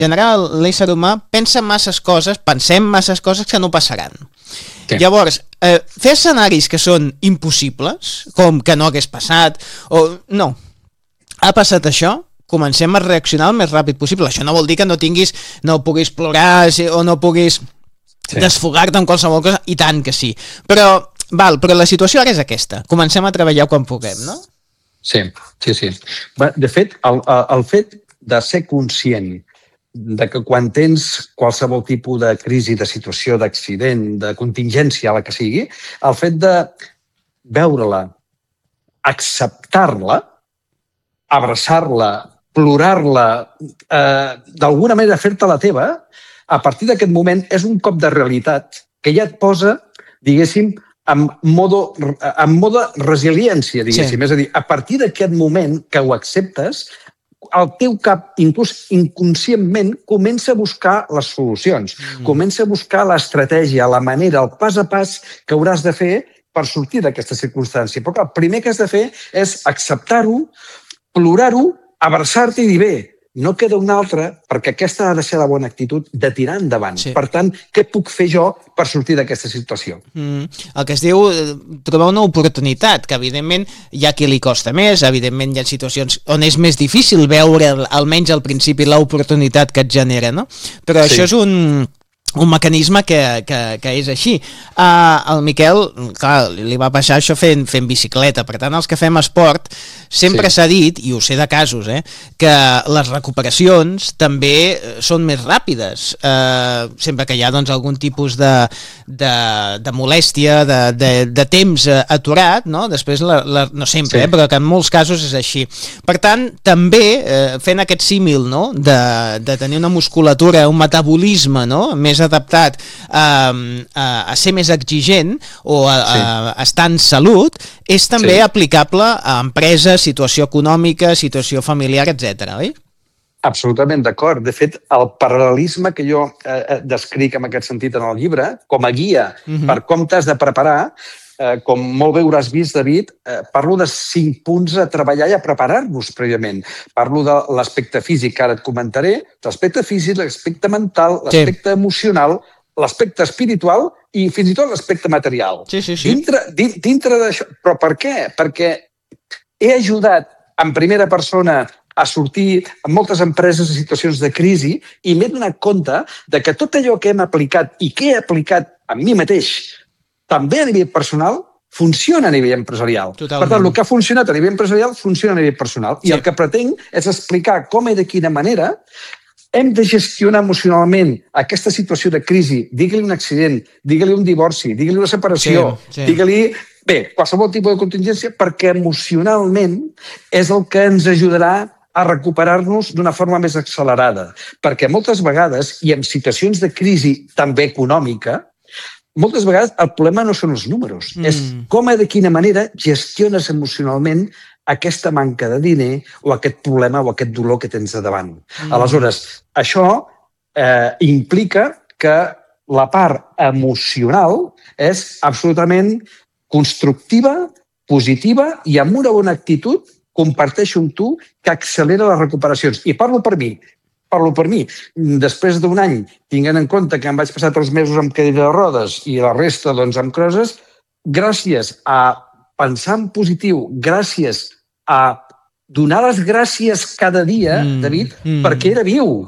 general, l'ésser humà pensa pensem masses coses que no passaran. Sí. Llavors, fer escenaris que són impossibles, com que no hagués passat, o no, ha passat això, comencem a reaccionar el més ràpid possible. Això no vol dir que no puguis plorar o no puguis desfogar-te en qualsevol cosa, i tant que sí. Però la situació ara és aquesta. Comencem a treballar quan puguem, no? Sí. De fet, el fet de ser conscient de que quan tens qualsevol tipus de crisi, de situació, d'accident, de contingència, la que sigui, el fet de veure-la, acceptar-la, abraçar-la, plorar-la, d'alguna manera fer-te la teva, a partir d'aquest moment és un cop de realitat que ja et posa, diguéssim, en mode resiliència, diguéssim. Sí. És a dir, a partir d'aquest moment que ho acceptes, el teu cap, inclús inconscientment, comença a buscar les solucions, comença a buscar l'estratègia, la manera, el pas a pas que hauràs de fer per sortir d'aquesta circumstància. Però el primer que has de fer és acceptar-ho, plorar-ho, abraçar-te i dir, bé, no queda una altra, perquè aquesta ha de ser la bona actitud de tirar endavant. Sí. Per tant, què puc fer jo per sortir d'aquesta situació? El que es diu trobar una oportunitat, que evidentment hi ha qui li costa més, evidentment hi ha situacions on és més difícil veure, almenys al principi, l'oportunitat que et genera, no? Però això és un mecanisme que és així. El Miquel, clar, li va passar això fent bicicleta. Per tant, els que fem esport, sempre s'ha dit, i ho sé de casos, que les recuperacions també són més ràpides. Sempre que hi ha algun tipus de molèstia, de temps aturat, no? Després, no sempre, però que en molts casos és així. Per tant, també, fent aquest símil, no? de tenir una musculatura, un metabolisme, no? Més adaptat a ser més exigent o a estar en salut, és també aplicable a empreses, situació econòmica, situació familiar, etc. oi? Absolutament d'acord. De fet, el paral·lelisme que jo descric en aquest sentit en el llibre, com a guia per com t'has de preparar, com molt bé hauràs vist, David, parlo de 5 punts a treballar i a preparar-nos prèviament. Parlo de l'aspecte físic, que ara et comentaré, l'aspecte físic, l'aspecte mental, l'aspecte emocional, l'aspecte espiritual i fins i tot l'aspecte material. Sí. Dintre d'això. Però per què? Perquè he ajudat en primera persona a sortir en moltes empreses en situacions de crisi i m'he donat compte de que tot allò que hem aplicat i que he aplicat a mi mateix també a nivell personal, funciona a nivell empresarial. Totalment. Per tant, el que ha funcionat a nivell empresarial funciona a nivell personal. I el que pretenc és explicar com i de quina manera hem de gestionar emocionalment aquesta situació de crisi, digue-li un accident, digue-li un divorci, digue-li una separació, digue-li, bé, qualsevol tipus de contingència, perquè emocionalment és el que ens ajudarà a recuperar-nos d'una forma més accelerada. Perquè moltes vegades, i en situacions de crisi també econòmica, moltes vegades el problema no són els números, és com i de quina manera gestiones emocionalment aquesta manca de diner o aquest problema o aquest dolor que tens de davant. Aleshores, això implica que la part emocional és absolutament constructiva, positiva i amb una bona actitud comparteixo amb tu que accelera les recuperacions. I parlo per mi. Després d'un any, tinguent en compte que em vaig passar 3 mesos amb cadira de rodes i la resta amb crosses, gràcies a pensar en positiu, gràcies a donar les gràcies cada dia, David, perquè era viu.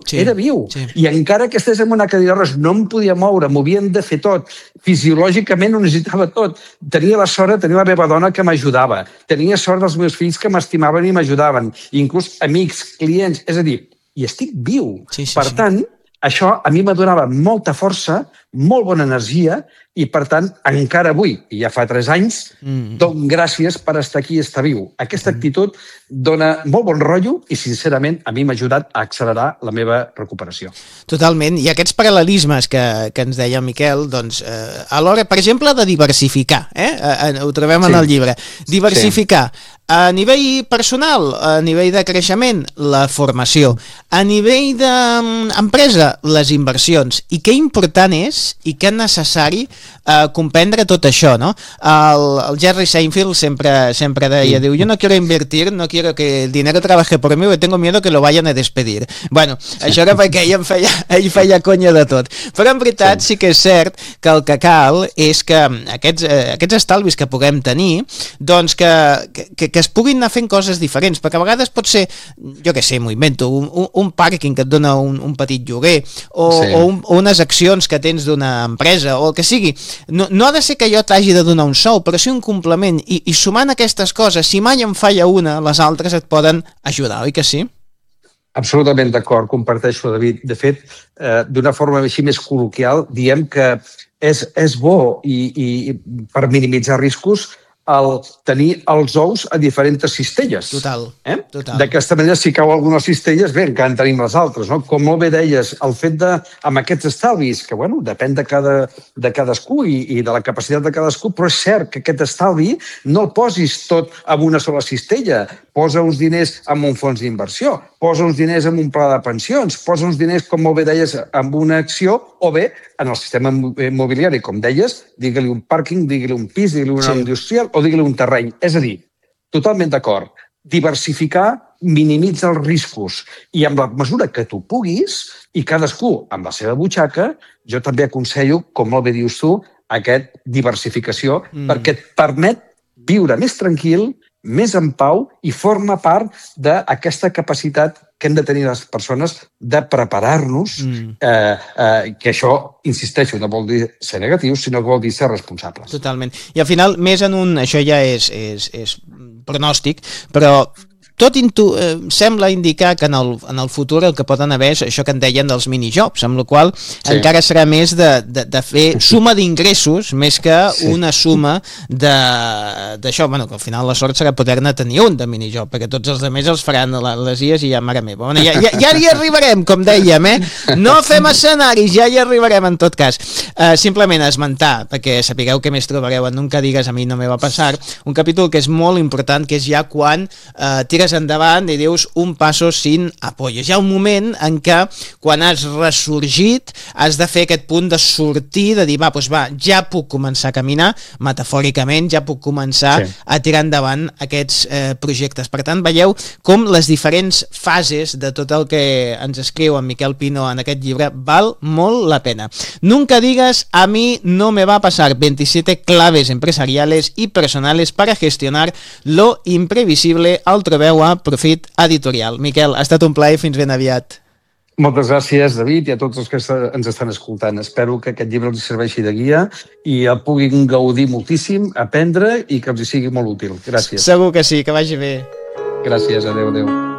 I encara que estés en una cadira de rodes, no em podia moure, m'ho havien de fer tot. Fisiològicament ho necessitava tot. Tenia la sort de tenir la meva dona que m'ajudava. Tenia sort dels meus fills que m'estimaven i m'ajudaven. Inclús amics, clients, és a dir, i estic viu. Per tant, això a mi me donava molta força, molt bona energia i, per tant, encara avui, i ja fa 3 anys, dono gràcies per estar aquí i estar viu. Aquesta actitud dona molt bon rotllo i, sincerament, a mi m'ha ajudat a accelerar la meva recuperació. Totalment. I aquests paral·lelismes que ens deia Miquel, doncs, a l'hora, per exemple, de diversificar, ho trobem en el llibre, diversificar a nivell personal, a nivell de creixement, la formació, a nivell d'empresa, les inversions. I que important és i que necessari comprendre tot això, no? El Jerry Seinfeld sempre deia, diu, yo no quiero invertir, no quiero que el dinero trabaje por mí, tengo miedo que lo vayan a despedir. Bueno, això era perquè ell feia conya de tot. Però en veritat sí que és cert que el que cal és que aquests estalvis que puguem tenir, doncs que es puguin anar fent coses diferents, perquè a vegades pot ser, jo què sé, m'ho invento, un pàrquing que et dona un petit lloguer, o unes accions que tens d'una empresa, o el que sigui. No ha de ser que jo t'hagi de donar un sou, però sí un complement, i sumant aquestes coses, si mai en falla una, les altres et poden ajudar, oi que sí? Absolutament d'acord, comparteixo, David. De fet, d'una forma així més col·loquial, diem que és bo i per minimitzar riscos el tenir els ous a diferents cistelles. Total. D'aquesta manera, si cau alguna cistelles, bé, encara en tenim les altres, no? Com molt bé deies, el fet amb aquests estalvis, que bueno, depèn de cadascú i de la capacitat de cadascú, però és cert que aquest estalvi no el posis tot en una sola cistella. Posa uns diners en un fons d'inversió, posa uns diners en un pla de pensions, posa uns diners, com molt bé deies, en una acció, o bé en el sistema immobiliari, com deies, digue-li un pàrquing, digue-li un pis, digue-li una industrial o digue-li un terreny. És a dir, totalment d'acord. Diversificar minimitza els riscos i amb la mesura que tu puguis, i cadascú amb la seva butxaca, jo també aconsello, com molt bé dius tu, aquesta diversificació, perquè et permet viure més tranquil, més en pau i forma part d'aquesta capacitat que hem de tenir les persones de preparar-nos, que això, insisteixo, no vol dir ser negatius, sinó que vol dir ser responsables. Totalment. I al final, més en un... Això ja és pronòstic, però tot sembla indicar que en el futur el que poden haver és això que en deien dels minijobs, amb la qual encara serà més de fer suma d'ingressos més que una suma d'això, bueno, que al final la sort serà poder-ne tenir un de minijob, perquè tots els altres els faran les IES i ja, mare meva. Bueno, ja hi arribarem, com dèiem, no fem escenaris, ja hi arribarem en tot cas. Simplement esmentar, perquè sapigueu què més trobareu en Nunca digues a mi no me va passar, un capítol que és molt important, que és ja quan tires endavant i dius un passo sin apoyo. Hi ha un moment en què quan has ressorgit has de fer aquest punt de sortir, de dir, ja puc començar a caminar, metafòricament, ja puc començar a tirar endavant aquests projectes. Per tant, veieu com les diferents fases de tot el que ens escriu en Miquel Pino en aquest llibre val molt la pena. Nunca digas a mí no me va a pasar, 27 claves empresariales y personales para gestionar lo imprevisible. El trobeu a Profit Editorial. Miquel, ha estat un plaer, fins ben aviat. Moltes gràcies, David, i a tots els que ens estan escoltant. Espero que aquest llibre els serveixi de guia i el puguin gaudir moltíssim, aprendre i que els sigui molt útil. Gràcies. Segur que sí, que vagi bé. Gràcies, adeu.